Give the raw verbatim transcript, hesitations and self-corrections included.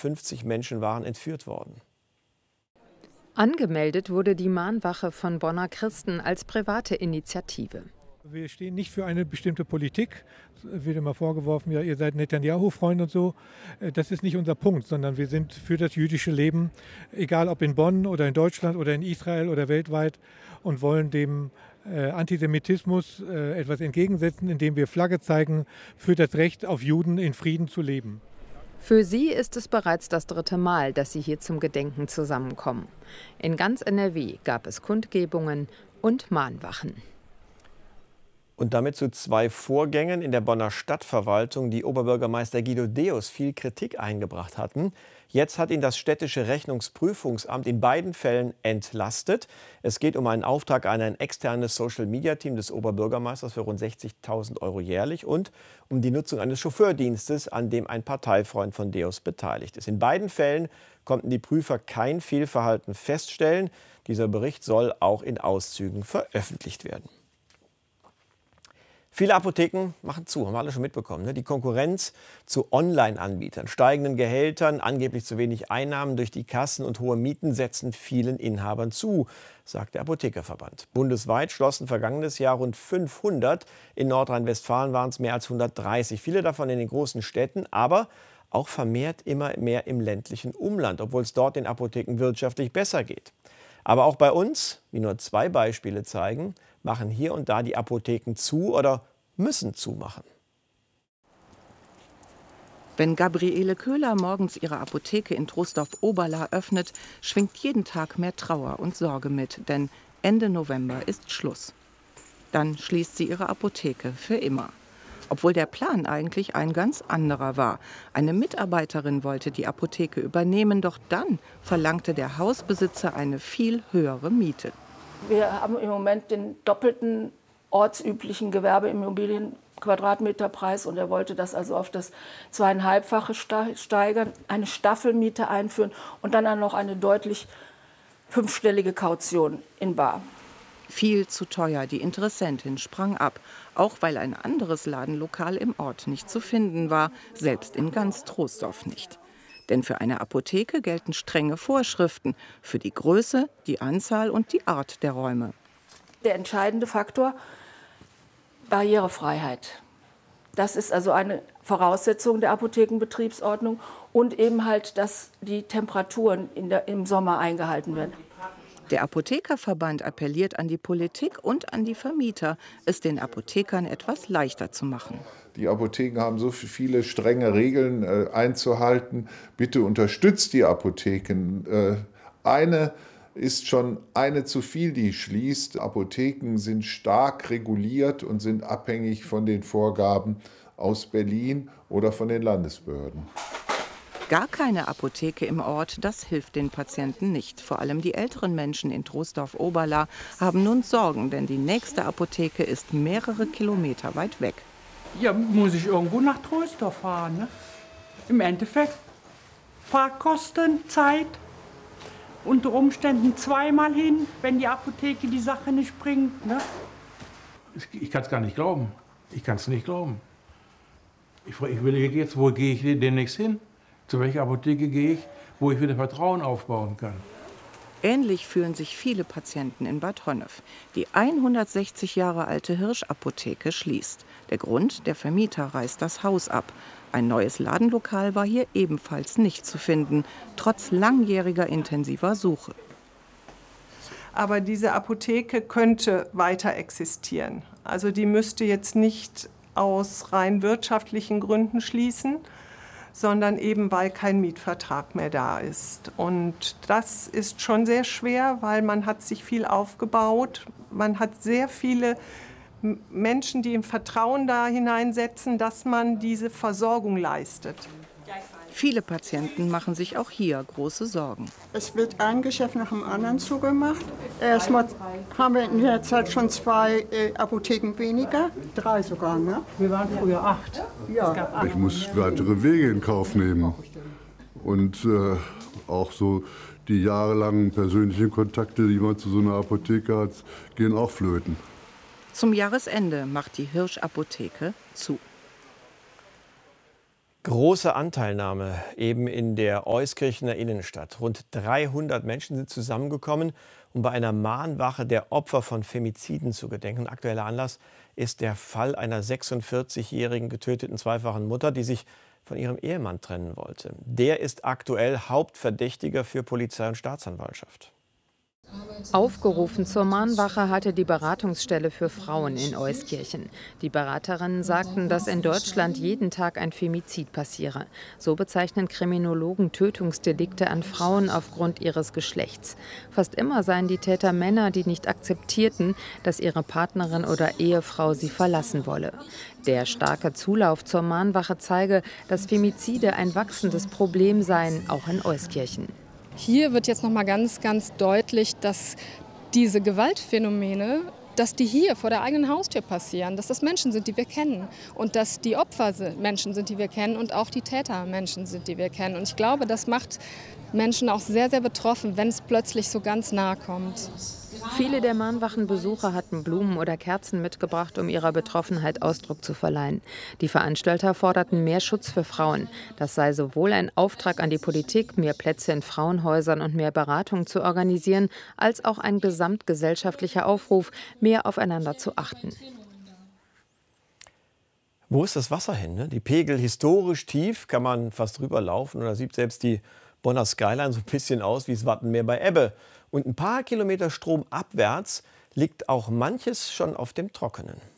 fünfzig Menschen waren entführt worden. Angemeldet wurde die Mahnwache von Bonner Christen als private Initiative. Wir stehen nicht für eine bestimmte Politik. Es wird immer vorgeworfen, ja, ihr seid Netanyahu-Freunde und so. Das ist nicht unser Punkt, sondern wir sind für das jüdische Leben, egal ob in Bonn oder in Deutschland oder in Israel oder weltweit, und wollen dem äh, Antisemitismus äh, etwas entgegensetzen, indem wir Flagge zeigen für das Recht auf Juden in Frieden zu leben. Für sie ist es bereits das dritte Mal, dass sie hier zum Gedenken zusammenkommen. In ganz N R W gab es Kundgebungen und Mahnwachen. Und damit zu zwei Vorgängen in der Bonner Stadtverwaltung, die Oberbürgermeister Guido Deus viel Kritik eingebracht hatten. Jetzt hat ihn das städtische Rechnungsprüfungsamt in beiden Fällen entlastet. Es geht um einen Auftrag an ein externes Social-Media-Team des Oberbürgermeisters für rund sechzigtausend Euro jährlich und um die Nutzung eines Chauffeurdienstes, an dem ein Parteifreund von Deus beteiligt ist. In beiden Fällen konnten die Prüfer kein Fehlverhalten feststellen. Dieser Bericht soll auch in Auszügen veröffentlicht werden. Viele Apotheken machen zu, haben wir alle schon mitbekommen. Ne? Die Konkurrenz zu Online-Anbietern, steigenden Gehältern, angeblich zu wenig Einnahmen durch die Kassen und hohe Mieten setzen vielen Inhabern zu, sagt der Apothekerverband. Bundesweit schlossen vergangenes Jahr rund fünfhundert. In Nordrhein-Westfalen waren es mehr als hundertdreißig. Viele davon in den großen Städten, aber auch vermehrt immer mehr im ländlichen Umland, obwohl es dort den Apotheken wirtschaftlich besser geht. Aber auch bei uns, wie nur zwei Beispiele zeigen, machen hier und da die Apotheken zu oder müssen zumachen. Wenn Gabriele Köhler morgens ihre Apotheke in Troisdorf-Oberla öffnet, schwingt jeden Tag mehr Trauer und Sorge mit, denn Ende November ist Schluss. Dann schließt sie ihre Apotheke für immer. Obwohl der Plan eigentlich ein ganz anderer war. Eine Mitarbeiterin wollte die Apotheke übernehmen, doch dann verlangte der Hausbesitzer eine viel höhere Miete. Wir haben im Moment den doppelten ortsüblichen Gewerbeimmobilien-Quadratmeterpreis und er wollte das also auf das zweieinhalbfache steigern, eine Staffelmiete einführen und dann noch eine deutlich fünfstellige Kaution in bar. Viel zu teuer, die Interessentin sprang ab, auch weil ein anderes Ladenlokal im Ort nicht zu finden war, selbst in ganz Troisdorf nicht. Denn für eine Apotheke gelten strenge Vorschriften für die Größe, die Anzahl und die Art der Räume. Der entscheidende Faktor: Barrierefreiheit. Das ist also eine Voraussetzung der Apothekenbetriebsordnung und eben halt, dass die Temperaturen in der, im Sommer eingehalten werden. Der Apothekerverband appelliert an die Politik und an die Vermieter, es den Apothekern etwas leichter zu machen. Die Apotheken haben so viele strenge Regeln äh, einzuhalten. Bitte unterstützt die Apotheken. Äh, eine ist schon eine zu viel, die schließt. Apotheken sind stark reguliert und sind abhängig von den Vorgaben aus Berlin oder von den Landesbehörden. Gar keine Apotheke im Ort, das hilft den Patienten nicht. Vor allem die älteren Menschen in Troisdorf-Oberla haben nun Sorgen, denn die nächste Apotheke ist mehrere Kilometer weit weg. Ja, muss ich irgendwo nach Troisdorf fahren. Ne? Im Endeffekt Fahrkosten, Zeit, unter Umständen zweimal hin, wenn die Apotheke die Sache nicht bringt. Ne? Ich kann es gar nicht glauben. Ich kann es nicht glauben. Ich, ich will jetzt, wo gehe ich demnächst hin? Zu welcher Apotheke gehe ich, wo ich wieder Vertrauen aufbauen kann? Ähnlich fühlen sich viele Patienten in Bad Honnef. Die hundertsechzig Jahre alte Hirsch-Apotheke schließt. Der Grund: der Vermieter reißt das Haus ab. Ein neues Ladenlokal war hier ebenfalls nicht zu finden, trotz langjähriger intensiver Suche. Aber diese Apotheke könnte weiter existieren. Also die müsste jetzt nicht aus rein wirtschaftlichen Gründen schließen, sondern eben weil kein Mietvertrag mehr da ist. Und das ist schon sehr schwer, weil man hat sich viel aufgebaut. Man hat sehr viele Menschen, die im Vertrauen da hineinsetzen, dass man diese Versorgung leistet. Viele Patienten machen sich auch hier große Sorgen. Es wird ein Geschäft nach dem anderen zugemacht. Erstmal haben wir in der Zeit schon zwei äh, Apotheken weniger, drei sogar. Ne? Wir waren früher acht. Ja. Ich muss weitere Wege in Kauf nehmen. Und äh, auch so die jahrelangen persönlichen Kontakte, die man zu so einer Apotheke hat, gehen auch flöten. Zum Jahresende macht die Hirsch-Apotheke zu. Große Anteilnahme eben in der Euskirchener Innenstadt. Rund dreihundert Menschen sind zusammengekommen, um bei einer Mahnwache der Opfer von Femiziden zu gedenken. Aktueller Anlass ist der Fall einer sechsundvierzigjährigen getöteten zweifachen Mutter, die sich von ihrem Ehemann trennen wollte. Der ist aktuell Hauptverdächtiger für Polizei und Staatsanwaltschaft. Aufgerufen zur Mahnwache hatte die Beratungsstelle für Frauen in Euskirchen. Die Beraterinnen sagten, dass in Deutschland jeden Tag ein Femizid passiere. So bezeichnen Kriminologen Tötungsdelikte an Frauen aufgrund ihres Geschlechts. Fast immer seien die Täter Männer, die nicht akzeptierten, dass ihre Partnerin oder Ehefrau sie verlassen wolle. Der starke Zulauf zur Mahnwache zeige, dass Femizide ein wachsendes Problem seien, auch in Euskirchen. Hier wird jetzt noch mal ganz, ganz deutlich, dass diese Gewaltphänomene, dass die hier vor der eigenen Haustür passieren, dass das Menschen sind, die wir kennen und dass die Opfer Menschen sind, die wir kennen und auch die Täter Menschen sind, die wir kennen. Und ich glaube, das macht Menschen auch sehr, sehr betroffen, wenn es plötzlich so ganz nahe kommt. Viele der Mahnwachenbesucher hatten Blumen oder Kerzen mitgebracht, um ihrer Betroffenheit Ausdruck zu verleihen. Die Veranstalter forderten mehr Schutz für Frauen. Das sei sowohl ein Auftrag an die Politik, mehr Plätze in Frauenhäusern und mehr Beratung zu organisieren, als auch ein gesamtgesellschaftlicher Aufruf, mehr aufeinander zu achten. Wo ist das Wasser hin? Ne? Die Pegel historisch tief, kann man fast drüber laufen. Oder sieht selbst die Bonner Skyline so ein bisschen aus wie das Wattenmeer bei Ebbe. Und ein paar Kilometer stromabwärts liegt auch manches schon auf dem Trockenen.